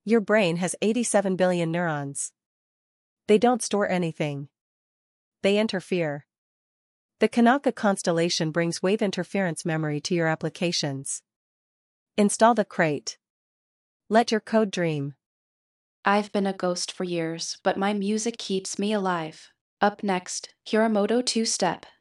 Your brain has 87 billion neurons. They don't store anything. They interfere. The Kanaka constellation brings wave interference memory to your applications. Install the crate. Let your code dream. I've been a ghost for years, but my music keeps me alive. Up next, Hiramoto two-step.